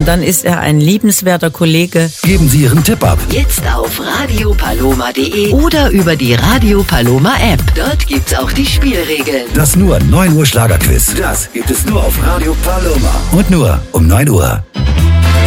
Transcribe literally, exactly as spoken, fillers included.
dann ist er ein liebenswerter Kollege. Geben Sie Ihren Tipp ab. Jetzt auf radio paloma punkt de oder über die Radio Paloma App. Dort gibt's auch die Spielregeln. Das nur neun Uhr Schlagerquiz. Das gibt es nur auf Radio Paloma. Und nur um neun Uhr.